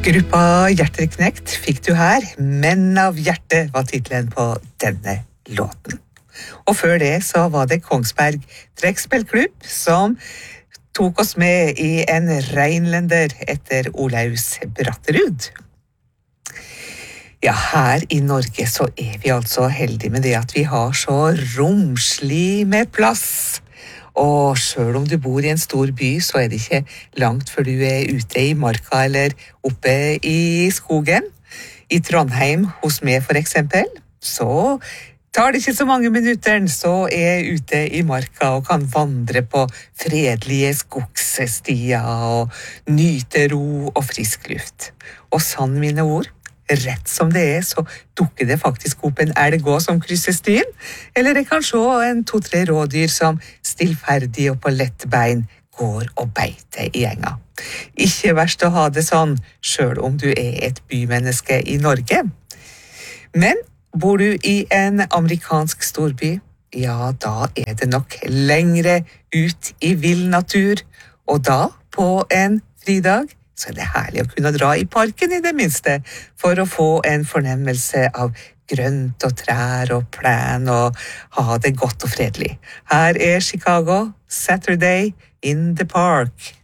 Gruppa Hjerteknekt fikk du her. Menn av hjertet var titelen på denne låten. Og før det så var det Kongsberg Trekkspillklubb som tok oss med i en reinlender etter Olaus Bratterud. Ja, her i Norge så vi altså heldige med det at vi har så romslig med plass. Og selv om du bor i en stor by, så det ikke langt før du ute i marka eller oppe i skogen. I Trondheim, hos meg for eksempel, så tar det ikke så mange minutter, så jeg ute i marka og kan vandre på fredelige skogsstier og nyte ro og frisk luft. Og sann mine ord, rett som det så dukker det faktisk opp en elg som krysser stien, eller jeg kan se en 2-3 rådyr som stillferdig og på lett bein går og beiter i enga. Ikke verst å ha det sånn, selv om du et bymenneske i Norge. Men bor du i en amerikansk storby, ja, da det nok lengre ut i vill natur, og da på en fridag, så det herlig å kunne dra i parken i det minste, for å få en fornemmelse av grønt og trær og plen og ha det godt og fredelig. Her Chicago, Saturday in the Park.